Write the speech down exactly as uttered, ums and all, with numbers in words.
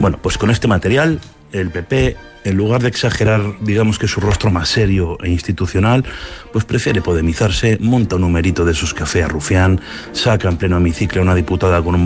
Bueno, pues con este material, el P P, en lugar de exagerar, digamos que su rostro más serio e institucional, pues prefiere podemizarse, monta un numerito de sus café a rufián, saca en pleno hemiciclo a una diputada con un